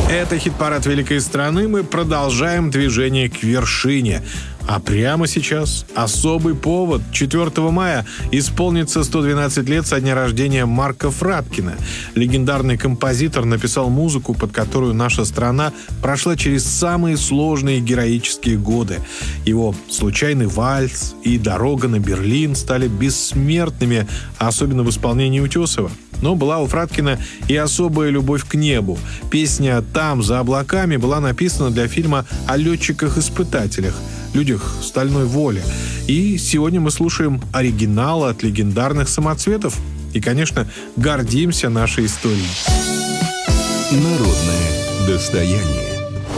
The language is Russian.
Это хит-парад великой страны. Мы продолжаем движение к вершине. А прямо сейчас особый повод. 4 мая исполнится 112 лет со дня рождения Марка Фраткина. Легендарный композитор написал музыку, под которую наша страна прошла через самые сложные и героические годы. Его «Случайный вальс» и «Дорога на Берлин» стали бессмертными, особенно в исполнении Утесова. Но была у Фраткина и особая любовь к небу. Песня «Там, за облаками» была написана для фильма о летчиках-испытателях, людях стальной воли. И сегодня мы слушаем оригинал от легендарных самоцветов. И, конечно, гордимся нашей историей. Народное достояние.